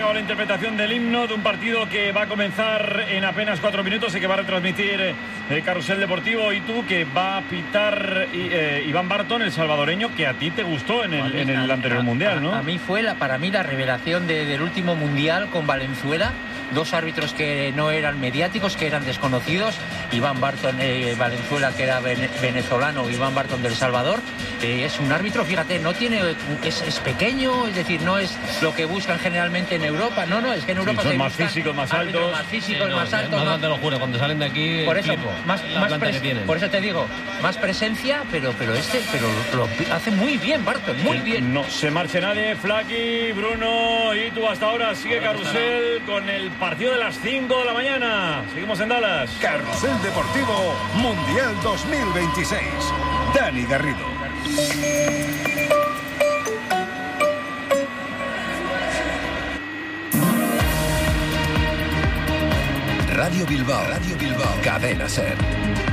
escuchado la interpretación del himno de un partido que va a comenzar en apenas 4 minutos y que va a retransmitir Carrusel Deportivo. Y tú, que va a pitar Iván Barton, el salvadoreño, que a ti te gustó en el anterior Mundial, ¿no? A mí fue, para mí, la revelación del último Mundial con Valenzuela. Dos árbitros que no eran mediáticos, que eran desconocidos. Iván Barton, Valenzuela, que era venezolano, Iván Barton del Salvador. Es un árbitro, fíjate, no tiene, es pequeño, es decir, no es lo que buscan generalmente en Europa. No, es que en Europa son más físicos, más altos. Más físicos, más altos. No te lo juro, cuando salen de aquí, por eso, por eso te digo, más presencia, pero lo hace muy bien Barton, muy bien. No se marche nadie, Flaky, Bruno y tú hasta ahora. Sigue Carrusel con el partido de las 5 de la mañana. Seguimos en Dallas. Carrusel Deportivo Mundial 2026. Dani Garrido. Radio Bilbao. Cadena SER.